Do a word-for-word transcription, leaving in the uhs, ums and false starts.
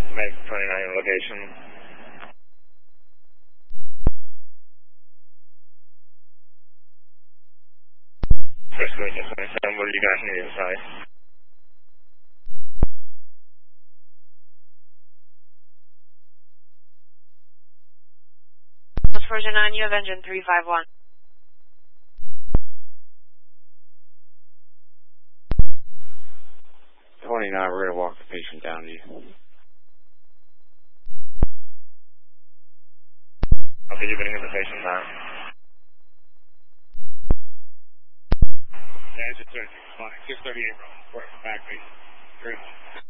Make twenty-nine location. First witness twenty-seven, what do you got here inside? Version nine, you have engine three five one. twenty-nine, we're going to walk the patient down to you. Okay, you're going to get the patient now. Yeah, engine thirty-six, six thirty-eight, bro. Back, please.